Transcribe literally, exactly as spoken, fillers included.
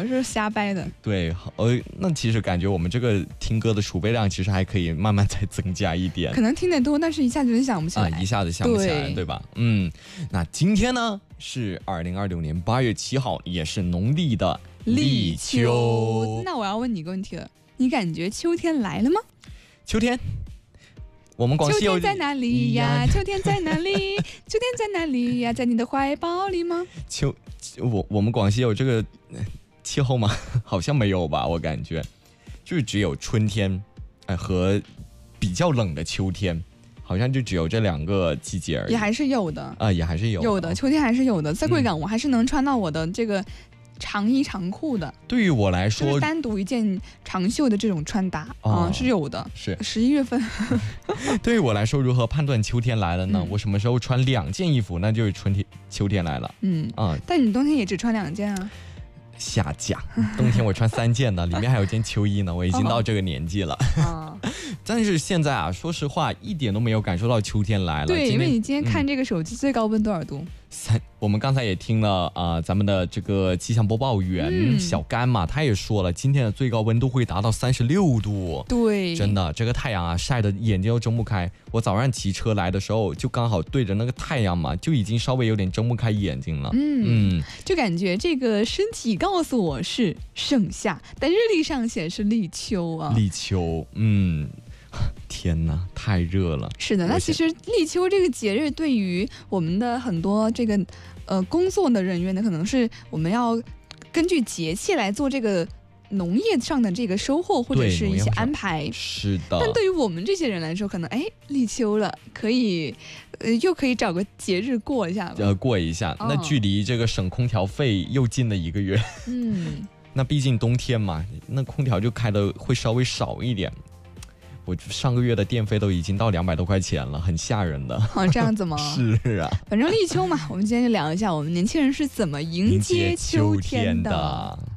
我是瞎掰的。 对，呃，那其实感觉我们这个听歌的储备量其实还可以慢慢再增加一点。 可能听得多，但是一下子就想不起来， 啊，一下子想不起来， 对， 对吧？嗯，那今天呢是二零二六年八月七号，也是农历的立秋。 那我要问你一个问题了，你感觉秋天来了吗？ 秋天。我们广西有秋天在哪里呀？秋天在哪里？秋天在哪里呀？在你的怀抱里吗？ 秋，我我们广西有这个气候吗？好像没有吧，我感觉就是只有春天，呃和比较冷的秋天，好像就只有这两个季节而已。 也还是有的啊、呃，也还是有的有的，秋天还是有的。在贵港，我还是能穿到我的这个长衣长裤的。 对于我来说， 就是单独一件长袖的这种穿搭啊、 哦嗯、是有的。 是十一月份。 对于我来说，如何判断秋天来了呢？嗯、我什么时候穿两件衣服，那就是春天秋天来了。 嗯啊、嗯，但你冬天也只穿两件啊。 下架，冬天我穿三件呢，里面还有件秋衣呢，我已经到这个年纪了。 哦、 但是现在啊，说实话，一点都没有感受到秋天来了。 对，因为你今天看这个手机最高温多少度？ 三、嗯，我们刚才也听了啊、呃，咱们的这个气象播报员、嗯、小甘嘛，他也说了，今天的最高温度会达到三十六度。 对， 真的，这个太阳啊，晒得眼睛都睁不开。我早上骑车来的时候，就刚好对着那个太阳嘛，就已经稍微有点睁不开眼睛了。 嗯嗯，就感觉这个身体告诉我是盛夏，但日历上显示立秋啊。 立秋，嗯。天哪，太热了！ 是的，那其实立秋这个节日对于我们的很多这个呃工作的人员呢，可能是我们要根据节气来做这个农业上的这个收获或者是一些安排。 是的。 但对于我们这些人来说，可能哎立秋了，可以呃又可以找个节日过一下了。 呃，过一下，哦、那距离这个省空调费又近了一个月。 嗯， 那毕竟冬天嘛，那空调就开的会稍微少一点。我上个月的电费都已经到两百多块钱了，很吓人的。 哦，这样子吗？ 是啊， 反正立秋嘛，我们今天就聊一下我们年轻人是怎么迎接秋天的。